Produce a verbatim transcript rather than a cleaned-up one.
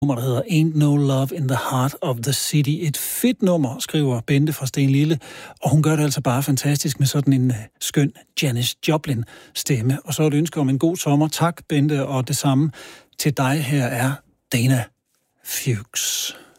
nummer, der hedder Ain't No Love in the Heart of the City. Et fedt nummer, skriver Bente fra Stenlille, og hun gør det altså bare fantastisk med sådan en uh, skøn Janis Joplin-stemme. Og så et ønske om en god sommer. Tak, Bente, og det samme til dig. Her er Dana Fuchs.